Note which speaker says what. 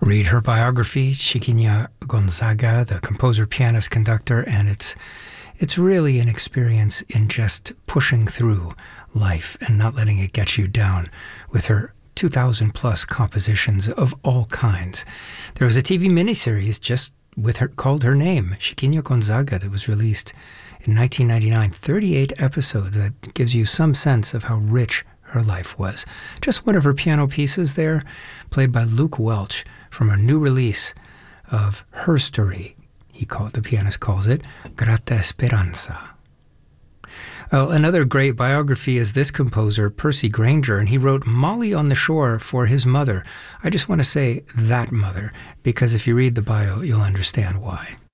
Speaker 1: read her biography, Chiquinha Gonzaga, the composer, pianist, conductor, and it's really an experience in just pushing through life and not letting it get you down with her 2,000 plus compositions of all kinds. There was a TV miniseries just with her called her name, Chiquinha Gonzaga, that was released in 1999, 38 episodes. That gives you some sense of how rich her life was. Just one of her piano pieces there, played by Luke Welch from a new release of Her Story. The pianist calls it Grata Speranza. Another great biography is this composer, Percy Grainger, and he wrote Molly on the Shore for his mother. I just want to say that mother, because if you read the bio, you'll understand why.